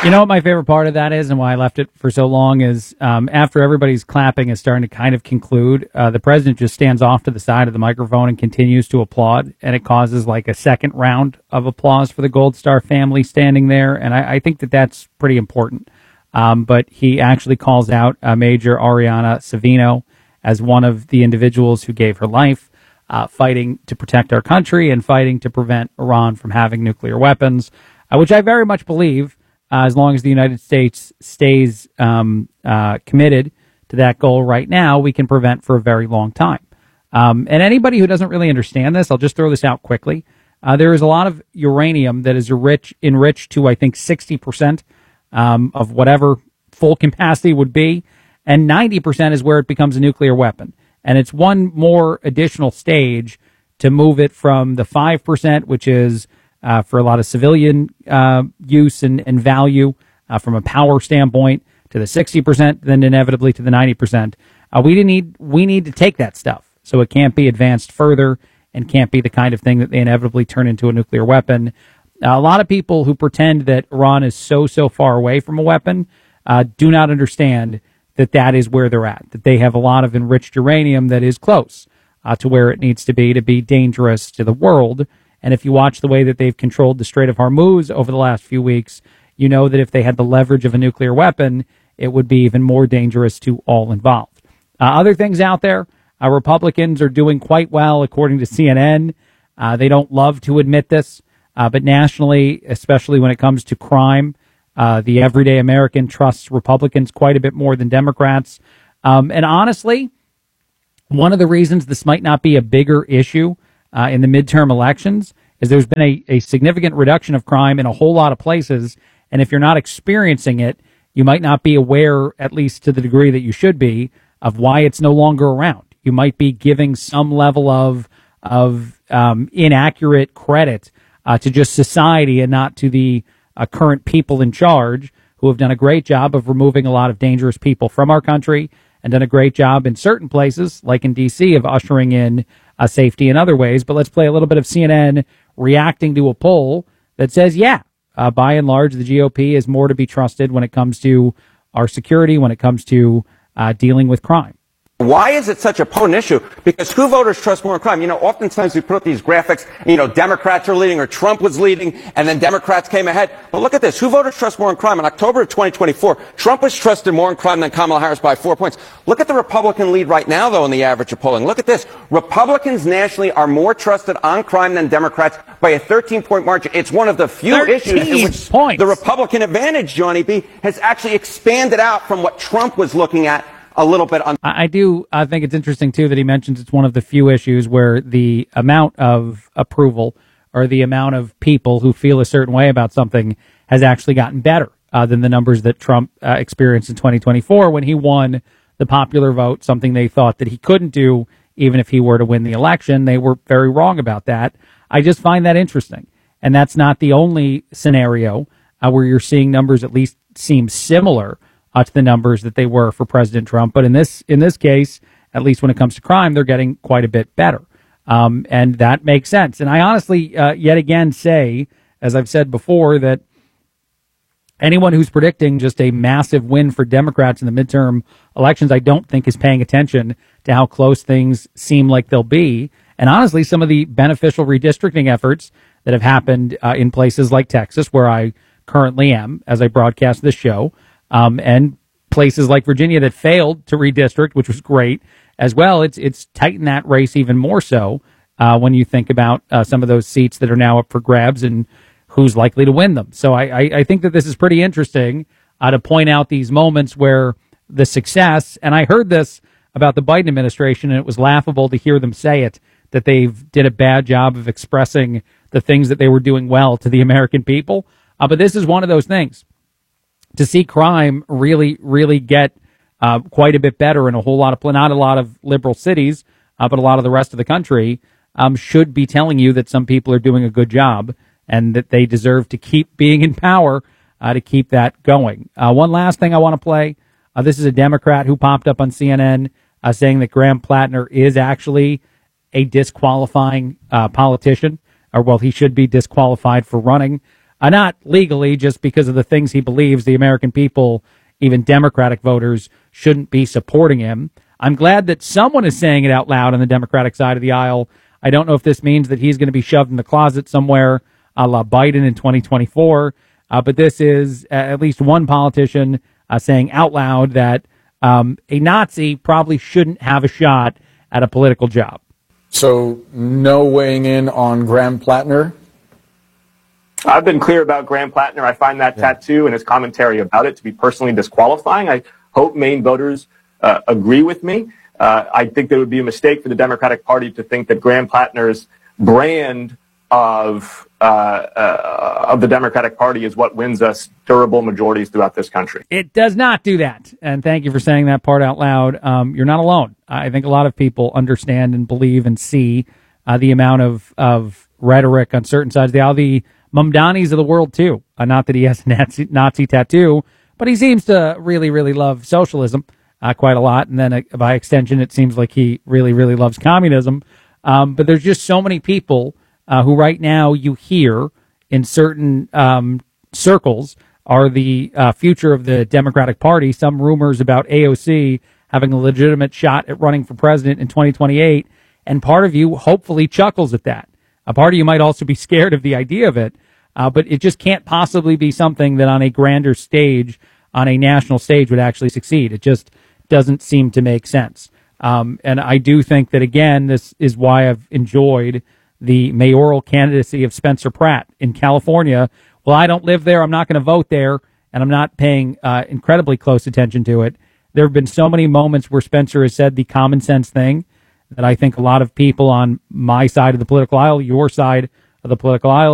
You know what my favorite part of that is, and why I left it for so long, is after everybody's clapping is starting to kind of conclude, the president just stands off to the side of the microphone and continues to applaud, and it causes like a second round of applause for the Gold Star family standing there, and I think that that's pretty important. But he actually calls out Major Ariana Savino as one of the individuals who gave her life fighting to protect our country and fighting to prevent Iran from having nuclear weapons, which I very much believe. As long as the United States stays committed to that goal right now, we can prevent for a very long time. And anybody who doesn't really understand this, I'll just throw this out quickly. There is a lot of uranium that is enriched to, I think, 60% of whatever full capacity would be, and 90% is where it becomes a nuclear weapon. And it's one more additional stage to move it from the 5%, which is for a lot of civilian use and value from a power standpoint, to the 60%, then inevitably to the 90%. We need to take that stuff, so it can't be advanced further and can't be the kind of thing that they inevitably turn into a nuclear weapon. A lot of people who pretend that Iran is so far away from a weapon do not understand that is where they're at, that they have a lot of enriched uranium that is close to where it needs to be dangerous to the world. And if you watch the way that they've controlled the Strait of Hormuz over the last few weeks, you know that if they had the leverage of a nuclear weapon, it would be even more dangerous to all involved. Other things out there, Republicans are doing quite well, according to CNN. They don't love to admit this, but nationally, especially when it comes to crime, the everyday American trusts Republicans quite a bit more than Democrats. And honestly, one of the reasons this might not be a bigger issue in the midterm elections is there's been a significant reduction of crime in a whole lot of places. And if you're not experiencing it, you might not be aware, at least to the degree that you should be, of why it's no longer around. You might be giving some level of inaccurate credit to just society and not to the current people in charge, who have done a great job of removing a lot of dangerous people from our country and done a great job in certain places, like in D.C., of ushering in safety in other ways. But let's play a little bit of CNN reacting to a poll that says, by and large, the GOP is more to be trusted when it comes to our security, when it comes to dealing with crime. Why is it such a potent issue? Because who voters trust more in crime? You know, oftentimes we put up these graphics, Democrats are leading or Trump was leading and then Democrats came ahead. But look at this. Who voters trust more in crime? In October of 2024, Trump was trusted more in crime than Kamala Harris by 4 points. Look at the Republican lead right now, though, in the average of polling. Look at this. Republicans nationally are more trusted on crime than Democrats by a 13-point margin. It's one of the few issues in which the Republican advantage, Johnny B., has actually expanded out from what Trump was looking at a little bit. I think it's interesting, too, that he mentions it's one of the few issues where the amount of approval or the amount of people who feel a certain way about something has actually gotten better than the numbers that Trump experienced in 2024 when he won the popular vote, something they thought that he couldn't do even if he were to win the election. They were very wrong about that. I just find that interesting. And that's not the only scenario where you're seeing numbers at least seem similar to the numbers that they were for President Trump. But in this case, at least when it comes to crime, they're getting quite a bit better. And that makes sense. And I honestly, yet again, say, as I've said before, that anyone who's predicting just a massive win for Democrats in the midterm elections, I don't think is paying attention to how close things seem like they'll be. And honestly, some of the beneficial redistricting efforts that have happened in places like Texas, where I currently am as I broadcast this show, and places like Virginia that failed to redistrict, which was great as well. It's tightened that race even more so when you think about some of those seats that are now up for grabs and who's likely to win them. So I think that this is pretty interesting to point out these moments where the success, and I heard this about the Biden administration, and it was laughable to hear them say it, that they've did a bad job of expressing the things that they were doing well to the American people. But this is one of those things. To see crime really, really get quite a bit better in a whole lot of, not a lot of liberal cities, but a lot of the rest of the country, should be telling you that some people are doing a good job and that they deserve to keep being in power to keep that going. One last thing I want to play. This is a Democrat who popped up on CNN saying that Graham Plattner is actually a disqualifying politician, or well, he should be disqualified for running Not legally, just because of the things he believes the American people, even Democratic voters, shouldn't be supporting him. I'm glad that someone is saying it out loud on the Democratic side of the aisle. I don't know if this means that he's going to be shoved in the closet somewhere a la Biden in 2024, but this is at least one politician saying out loud that a Nazi probably shouldn't have a shot at a political job. So no weighing in on Graham Plattner? I've been clear about Graham Plattner. I find that tattoo and his commentary about it to be personally disqualifying. I hope Maine voters agree with me. I think that it would be a mistake for the Democratic Party to think that Graham Plattner's brand of the Democratic Party is what wins us durable majorities throughout this country. It does not do that. And thank you for saying that part out loud. You're not alone. I think a lot of people understand and believe and see the amount of rhetoric on certain sides of the aisle. The Mamdanis of the world, too. Not that he has a Nazi tattoo, but he seems to really, really love socialism quite a lot. And then by extension, it seems like he really, really loves communism. But there's just so many people who right now you hear in certain circles are the future of the Democratic Party. Some rumors about AOC having a legitimate shot at running for president in 2028. And part of you hopefully chuckles at that. A part of you might also be scared of the idea of it. But it just can't possibly be something that on a grander stage, on a national stage, would actually succeed. It just doesn't seem to make sense. And I do think that, again, this is why I've enjoyed the mayoral candidacy of Spencer Pratt in California. Well, I don't live there. I'm not going to vote there. And I'm not paying incredibly close attention to it. There have been so many moments where Spencer has said the common sense thing that I think a lot of people on my side of the political aisle, your side of the political aisle,